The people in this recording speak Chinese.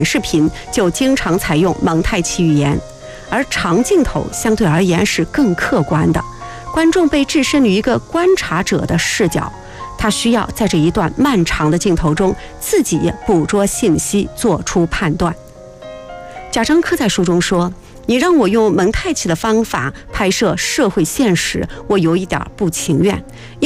视频就经常采用蒙太奇语言，而长镜头相对而言是更客观的，观众被置身于一个观察者的视角，他需要在这一段漫长的镜头中自己捕捉信息，做出判断。贾樟柯在书中说，你让我用蒙太奇的方法拍摄社会现实，我有一点不情愿，